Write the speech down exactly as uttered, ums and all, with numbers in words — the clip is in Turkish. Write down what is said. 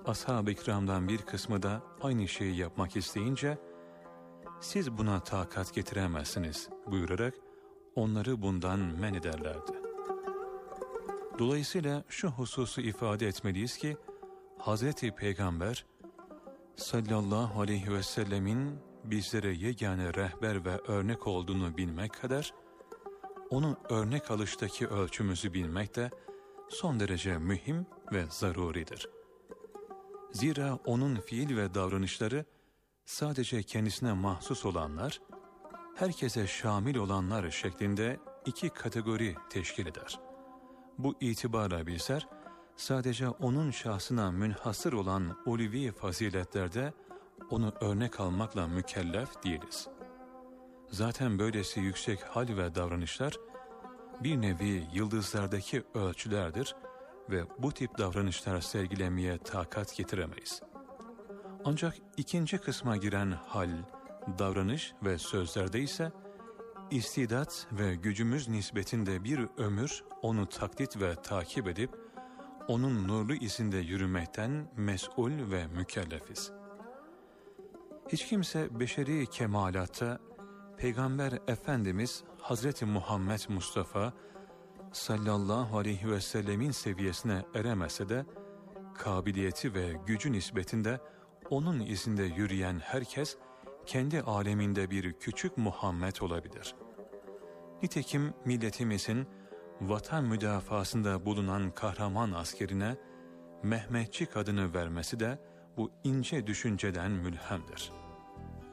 ashab-ı kiramdan bir kısmı da aynı şeyi yapmak isteyince, siz buna takat getiremezsiniz buyurarak onları bundan men ederlerdi. Dolayısıyla şu hususu ifade etmeliyiz ki, Hazreti Peygamber sallallahu aleyhi ve sellemin bizlere yegane rehber ve örnek olduğunu bilmek kadar, onu örnek alıştaki ölçümüzü bilmek de son derece mühim ve zaruridir. Zira onun fiil ve davranışları sadece kendisine mahsus olanlar, herkese şamil olanlar şeklinde iki kategori teşkil eder. Bu itibarla bizler, sadece onun şahsına münhasır olan ulvi faziletlerde onu örnek almakla mükellef değiliz. Zaten böylesi yüksek hal ve davranışlar bir nevi yıldızlardaki ölçülerdir ve bu tip davranışlar sergilemeye takat getiremeyiz. Ancak ikinci kısma giren hal, davranış ve sözlerde ise istidat ve gücümüz nispetinde bir ömür onu taklit ve takip edip onun nurlu izinde yürümekten mes'ul ve mükellefiz. Hiç kimse beşeri kemalatta Peygamber Efendimiz Hazreti Muhammed Mustafa sallallahu aleyhi ve sellemin seviyesine eremese de kabiliyeti ve gücü nispetinde onun izinde yürüyen herkes kendi aleminde bir küçük Muhammed olabilir. Nitekim milletimizin vatan müdafasında bulunan kahraman askerine Mehmetçik adını vermesi de bu ince düşünceden mülhemdir.